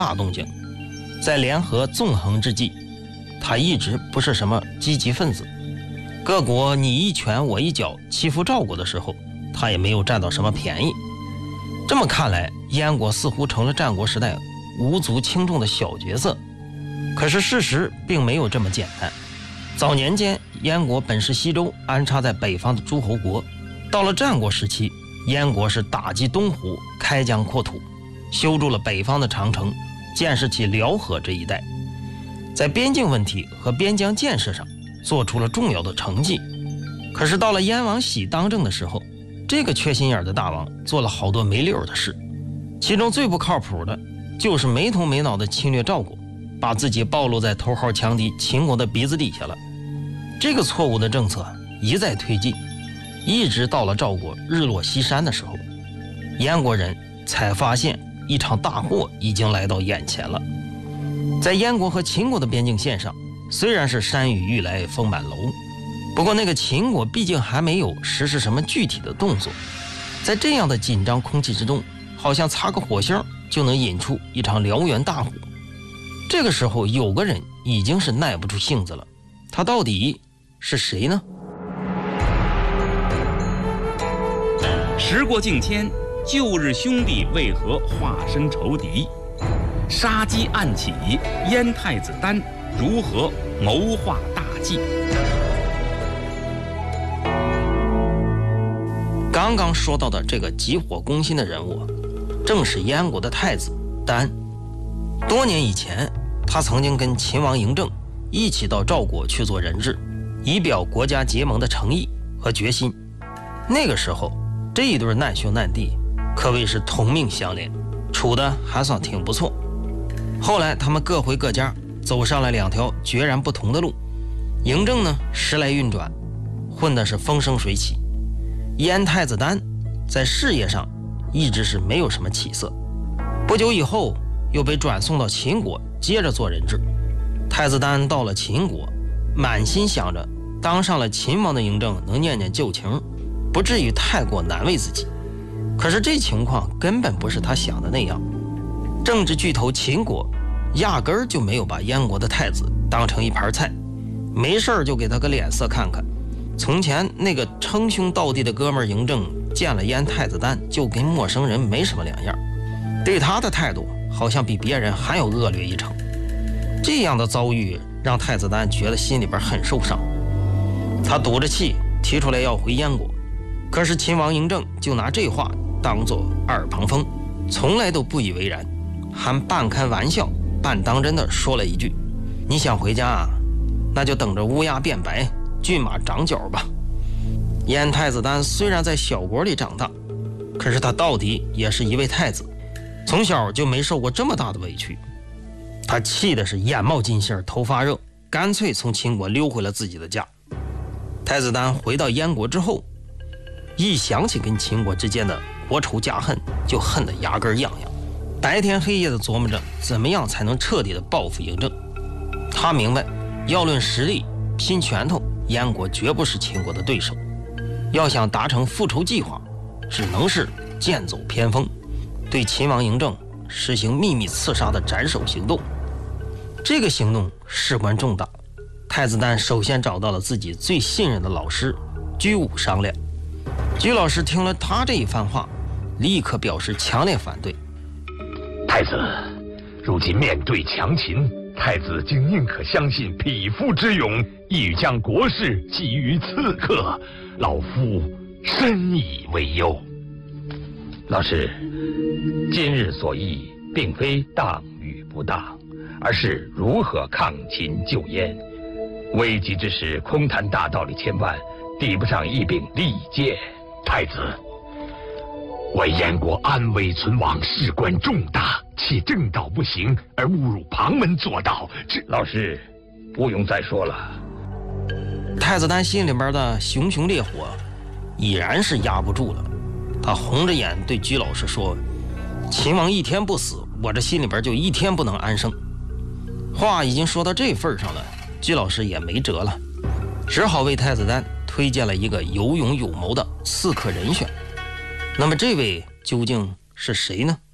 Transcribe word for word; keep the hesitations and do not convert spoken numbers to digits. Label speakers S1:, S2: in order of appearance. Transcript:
S1: 大动静。在联合纵横之际，他一直不是什么积极分子。各国你一拳我一脚欺负赵国的时候，他也没有占到什么便宜。这么看来，燕国似乎成了战国时代无足轻重的小角色。可是事实并没有这么简单。早年间，燕国本是西周安插在北方的诸侯国，到了战国时期，燕国是打击东湖，开疆扩土，修筑了北方的长城，建设起辽河这一带，在边境问题和边疆建设上做出了重要的成绩。可是到了燕王喜当政的时候，这个缺心眼的大王做了好多没溜的事，其中最不靠谱的就是没头没脑的侵略赵国，把自己暴露在头号强敌秦国的鼻子底下了。这个错误的政策一再推进，一直到了赵国日落西山的时候，燕国人才发现一场大祸已经来到眼前了。在燕国和秦国的边境线上，虽然是山雨欲来风满楼，不过那个秦国毕竟还没有实施什么具体的动作。在这样的紧张空气之中，好像擦个火星就能引出一场燎原大火。这个时候有个人已经是耐不住性子了，他到底是谁呢？
S2: 时过境迁，旧日兄弟为何化身仇敌？杀机暗起，燕太子丹如何谋划大计？
S1: 刚刚说到的这个急火攻心的人物，正是燕国的太子丹。多年以前，他曾经跟秦王嬴政一起到赵国去做人质，以表国家结盟的诚意和决心。那个时候，这一对难兄难弟可谓是同命相连，处得还算挺不错。后来他们各回各家，走上了两条决然不同的路。嬴政呢，时来运转，混的是风生水起；燕太子丹在事业上一直是没有什么起色。不久以后，又被转送到秦国，接着做人质。太子丹到了秦国，满心想着当上了秦王的嬴政能念念旧情，不至于太过难为自己。可是这情况根本不是他想的那样。政治巨头秦国压根儿就没有把燕国的太子当成一盘菜，没事儿就给他个脸色看看。从前那个称兄道弟的哥们儿嬴政见了燕太子丹就跟陌生人没什么两样，对他的态度好像比别人还要恶劣一成。这样的遭遇让太子丹觉得心里边很受伤，他赌着气提出来要回燕国。可是秦王嬴政就拿这话当作耳旁风，从来都不以为然，还半开玩笑半当真的说了一句：你想回家啊，那就等着乌鸦变白，骏马长角吧。燕太子丹虽然在小国里长大，可是他到底也是一位太子，从小就没受过这么大的委屈。他气的是眼冒金星，头发热，干脆从秦国溜回了自己的家。太子丹回到燕国之后，一想起跟秦国之间的国仇家恨，就恨得牙根痒痒，白天黑夜的琢磨着怎么样才能彻底的报复嬴政。他明白，要论实力拼拳头，燕国绝不是秦国的对手。要想达成复仇计划，只能是剑走偏锋，对秦王嬴政实行秘密刺杀的斩首行动。这个行动事关重大，太子丹首先找到了自己最信任的老师居武商量。居老师听了他这一番话，立刻表示强烈反对。
S3: 太子，如今面对强秦，太子竟宁可相信匹夫之勇，意欲将国事寄于刺客，老夫深以为忧。
S4: 老师，今日所议并非当与不当，而是如何抗秦救燕。危急之时，空谈大道理千万，抵不上一柄利剑。
S3: 太子，为燕国安危存亡事关重大，弃正道不行而误入旁门左道，这
S4: 老师不用再说了。
S1: 太子丹心里边的熊熊烈火已然是压不住了，他红着眼对居老师说：秦王一天不死，我这心里边就一天不能安生。话已经说到这份上了，居老师也没辙了，只好为太子丹推荐了一个有勇有谋的刺客人选。那么这位究竟是谁呢？